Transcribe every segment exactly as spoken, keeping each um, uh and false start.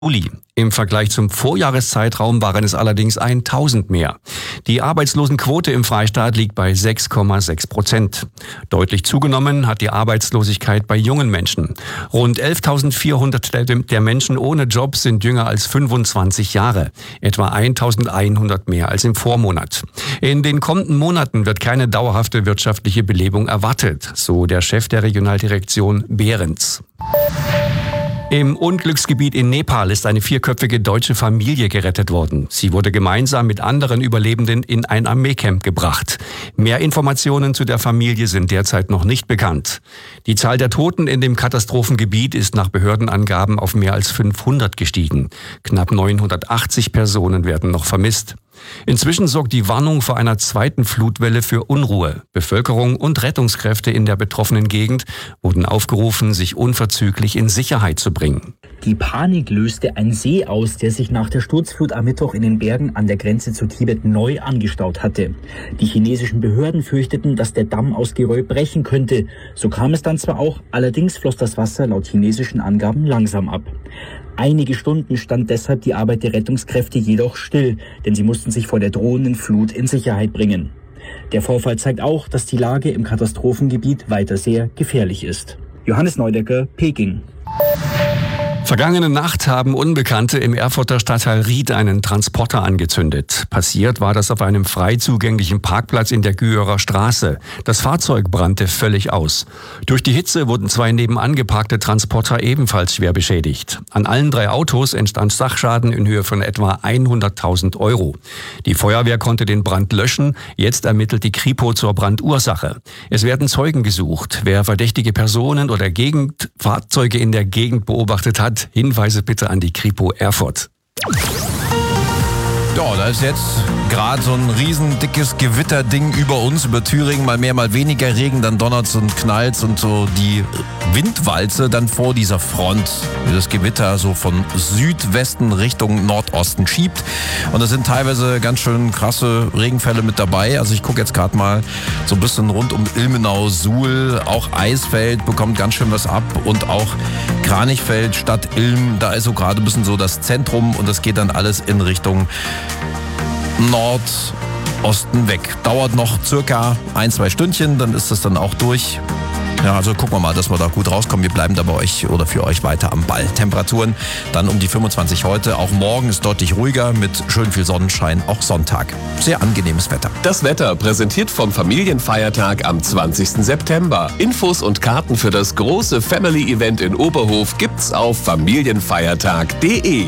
Juli. Im Vergleich zum Vorjahreszeitraum waren es allerdings tausend mehr. Die Arbeitslosenquote im Freistaat liegt bei sechs Komma sechs Prozent. Deutlich zugenommen hat die Arbeitslosigkeit bei jungen Menschen. Rund elftausendvierhundert der Menschen ohne Job sind jünger als fünfundzwanzig Jahre. Etwa eintausendeinhundert mehr als im Vormonat. In den kommenden Monaten wird keine dauerhafte wirtschaftliche Belebung erwartet, so der Chef der Regionaldirektion Behrens. Im Unglücksgebiet in Nepal ist eine vierköpfige deutsche Familie gerettet worden. Sie wurde gemeinsam mit anderen Überlebenden in ein Armeecamp gebracht. Mehr Informationen zu der Familie sind derzeit noch nicht bekannt. Die Zahl der Toten in dem Katastrophengebiet ist nach Behördenangaben auf mehr als fünfhundert gestiegen. Knapp neunhundertachtzig Personen werden noch vermisst. Inzwischen sorgt die Warnung vor einer zweiten Flutwelle für Unruhe. Bevölkerung und Rettungskräfte in der betroffenen Gegend wurden aufgerufen, sich unverzüglich in Sicherheit zu bringen. Die Panik löste ein See aus, der sich nach der Sturzflut am Mittwoch in den Bergen an der Grenze zu Tibet neu angestaut hatte. Die chinesischen Behörden fürchteten, dass der Damm aus Geröll brechen könnte. So kam es dann zwar auch, allerdings floss das Wasser laut chinesischen Angaben langsam ab. Einige Stunden stand deshalb die Arbeit der Rettungskräfte jedoch still, denn sie mussten sich vor der drohenden Flut in Sicherheit bringen. Der Vorfall zeigt auch, dass die Lage im Katastrophengebiet weiter sehr gefährlich ist. Johannes Neudecker, Peking. Vergangene Nacht haben Unbekannte im Erfurter Stadtteil Ried einen Transporter angezündet. Passiert war das auf einem frei zugänglichen Parkplatz in der Güherer Straße. Das Fahrzeug brannte völlig aus. Durch die Hitze wurden zwei nebenan geparkte Transporter ebenfalls schwer beschädigt. An allen drei Autos entstand Sachschaden in Höhe von etwa hunderttausend Euro. Die Feuerwehr konnte den Brand löschen. Jetzt ermittelt die Kripo zur Brandursache. Es werden Zeugen gesucht. Wer verdächtige Personen oder Gegend, Fahrzeuge in der Gegend beobachtet hat, Hinweise bitte an die Kripo Erfurt. Ja, da ist jetzt gerade so ein riesen dickes Gewitterding über uns, über Thüringen, mal mehr, mal weniger Regen, dann donnert's und knallt's und so die Windwalze dann vor dieser Front, wie das Gewitter so von Südwesten Richtung Nordosten schiebt. Und da sind teilweise ganz schön krasse Regenfälle mit dabei. Also ich gucke jetzt gerade mal so ein bisschen rund um Ilmenau-Suhl, auch Eisfeld bekommt ganz schön was ab und auch Kranichfeld, Stadt Ilm, da ist so gerade ein bisschen so das Zentrum und das geht dann alles in Richtung Nordosten weg. Dauert noch circa ein, zwei Stündchen, dann ist das dann auch durch. Ja, also gucken wir mal, dass wir da gut rauskommen. Wir bleiben da bei euch oder für euch weiter am Ball. Temperaturen dann um die fünfundzwanzig heute. Auch morgen ist deutlich ruhiger mit schön viel Sonnenschein, auch Sonntag. Sehr angenehmes Wetter. Das Wetter präsentiert vom Familienfeiertag am zwanzigsten September. Infos und Karten für das große Family-Event in Oberhof gibt's auf familienfeiertag punkt de.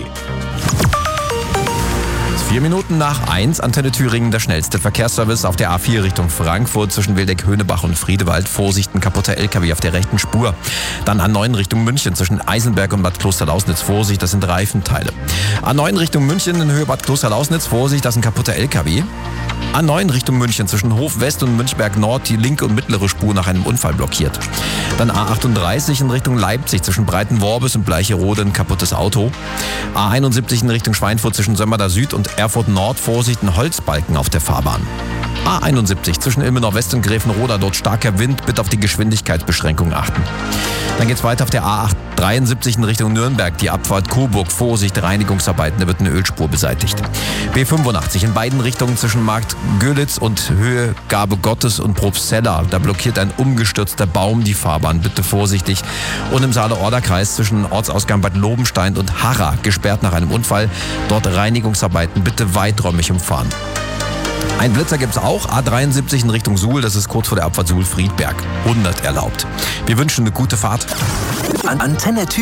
Vier Minuten nach eins, Antenne Thüringen, der schnellste Verkehrsservice auf der A vier Richtung Frankfurt zwischen Wildeck, Höhnebach und Friedewald. Vorsicht, ein kaputter L K W auf der rechten Spur. Dann A neun Richtung München zwischen Eisenberg und Bad Klosterlausnitz. Vorsicht, das sind Reifenteile. A neun Richtung München in Höhe Bad Klosterlausnitz. Vorsicht, das ist ein kaputter L K W. A neun Richtung München zwischen Hof West und Münchberg Nord die linke und mittlere Spur nach einem Unfall blockiert. Dann A achtunddreißig in Richtung Leipzig zwischen Breitenworbis und Bleicherode ein kaputtes Auto. A einundsiebzig in Richtung Schweinfurt zwischen Sömmerda Süd und Erfurt Nord. Vorsicht, ein Holzbalken auf der Fahrbahn. A einundsiebzig zwischen Ilmenau West und Gräfenroda, dort starker Wind, bitte auf die Geschwindigkeitsbeschränkungen achten. Dann geht's weiter auf der A dreiundsiebzig in Richtung Nürnberg, die Abfahrt Coburg, Vorsicht, Reinigungsarbeiten, da wird eine Ölspur beseitigt. B fünfundachtzig in beiden Richtungen zwischen Markt Görlitz und Höhe Gabe Gottes und Probstzella, da blockiert ein umgestürzter Baum die Fahrbahn, bitte vorsichtig. Und im Saale-Order-Kreis zwischen Ortsausgang Bad Lobenstein und Harra, gesperrt nach einem Unfall, dort Reinigungsarbeiten, bitte weiträumig umfahren. Ein Blitzer gibt's auch, A dreiundsiebzig in Richtung Suhl, das ist kurz vor der Abfahrt Suhl-Friedberg. hundert erlaubt. Wir wünschen eine gute Fahrt. Antenne Thüringen.